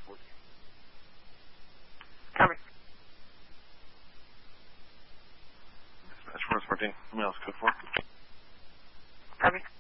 14. Copy. Dispatch 414. Somebody else, code 4. Copy.